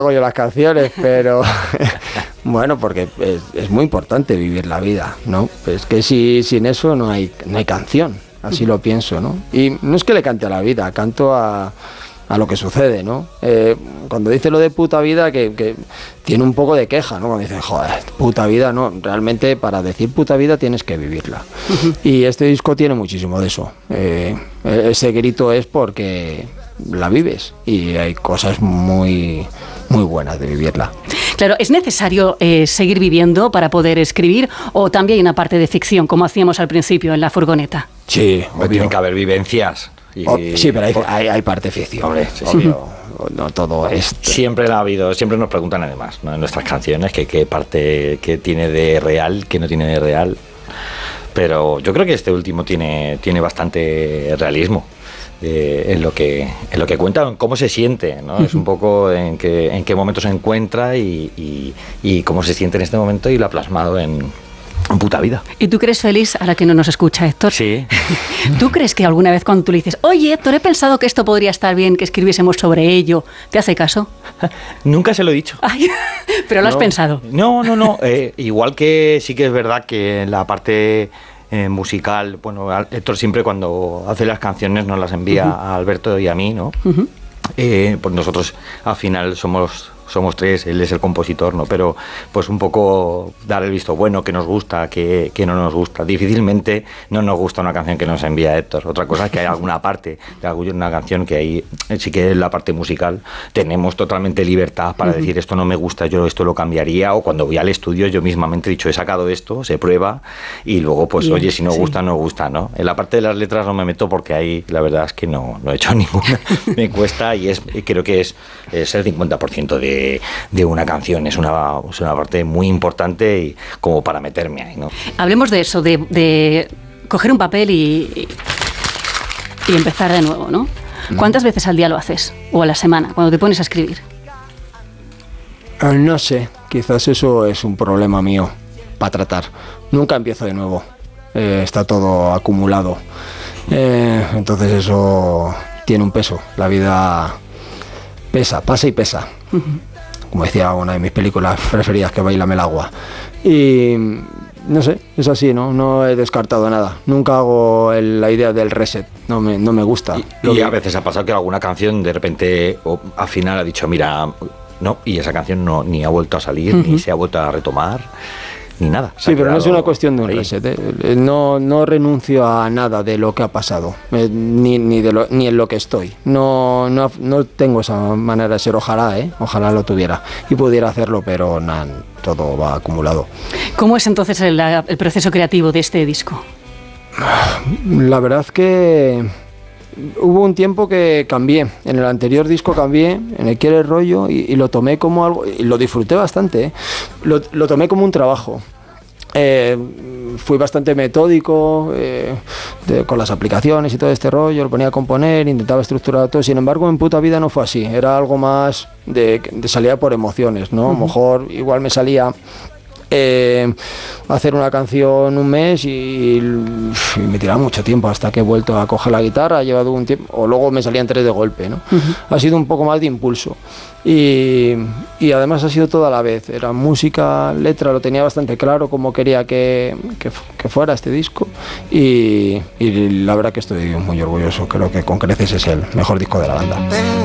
hago yo las canciones, pero bueno, porque es muy importante vivir la vida, ¿no? Es que sin eso no hay canción, así lo pienso, ¿no? Y no es que le cante a la vida, canto a lo que sucede, ¿no? Cuando dice lo de puta vida, que tiene un poco de queja, ¿no? Cuando dice, joder, puta vida, no, realmente para decir puta vida tienes que vivirla. Y este disco tiene muchísimo de eso. Ese grito es porque la vives y hay cosas muy, muy buenas de vivirla. Claro, ¿es necesario seguir viviendo para poder escribir o también hay una parte de ficción, como hacíamos al principio en La Furgoneta? Sí, tienen que haber vivencias. Sí, pero hay parte ficción. Hombre, obvio, no todo es... Siempre ha habido, siempre nos preguntan además, ¿no? En nuestras canciones qué parte que tiene de real, qué no tiene de real. Pero yo creo que este último tiene bastante realismo. En lo que cuenta, en cómo se siente, ¿no? Es un poco en qué momento se encuentra y cómo se siente en este momento, y lo ha plasmado en puta vida. ¿Y tú crees feliz, ahora que no nos escucha Héctor? Sí. ¿Tú crees que alguna vez cuando tú le dices, oye Héctor, he pensado que esto podría estar bien, que escribiésemos sobre ello, te hace caso? Nunca se lo he dicho. Ay, pero lo has pensado. No. Igual que sí que es verdad que en la parte musical, bueno, Héctor siempre cuando hace las canciones nos las envía a Alberto y a mí, ¿no? Pues nosotros al final somos tres, él es el compositor, ¿no? Pero pues un poco dar el visto bueno, que nos gusta, que no nos gusta. Difícilmente no nos gusta una canción que nos envía Héctor. Otra cosa es que hay alguna parte de alguna canción que ahí sí que en la parte musical tenemos totalmente libertad para decir esto no me gusta, yo esto lo cambiaría, o cuando voy al estudio yo mismamente he dicho he sacado esto, se prueba y luego pues bien, oye, si no gusta, no gusta, ¿no? En la parte de las letras no me meto porque ahí la verdad es que no he hecho ninguna, me cuesta, y creo que es el 50% de una canción, es una parte muy importante y como para meterme ahí, ¿no? Hablemos de eso, de coger un papel y empezar de nuevo, ¿no? ¿Cuántas veces al día lo haces? ¿O a la semana, cuando te pones a escribir? No sé, quizás eso es un problema mío para tratar. Nunca empiezo de nuevo, está todo acumulado. Entonces eso tiene un peso, la vida pasa y pesa. Como decía una de mis películas preferidas, que Báilame el agua. Y no sé, es así, no he descartado nada. Nunca hago la idea del reset, no me gusta. Y a veces ha pasado que alguna canción de repente al final ha dicho, mira, no, y esa canción ni ha vuelto a salir, ni se ha vuelto a retomar, ni nada. Sí, pero no es una cuestión de un reset, no renuncio a nada de lo que ha pasado, ni en lo que estoy. No tengo esa manera de ser, ojalá lo tuviera y pudiera hacerlo, pero nada, todo va acumulado. ¿Cómo es entonces el proceso creativo de este disco? La verdad que hubo un tiempo que cambié. En el anterior disco cambié, en el Quiere Rollo, y lo tomé como algo, y lo disfruté bastante, lo tomé como un trabajo. Fui bastante metódico con las aplicaciones y todo este rollo, lo ponía a componer, intentaba estructurar todo. Sin embargo, en Puta Vida no fue así, era algo más de salida por emociones, ¿no? A lo mejor igual me salía hacer una canción un mes y me tiraba mucho tiempo hasta que he vuelto a coger la guitarra, ha llevado un tiempo, o luego me salían 3 de golpe, ¿no? Ha sido un poco más de impulso y además ha sido toda la vez, era música, letra, lo tenía bastante claro cómo quería que fuera este disco y la verdad que estoy muy orgulloso, creo que con creces es el mejor disco de la banda.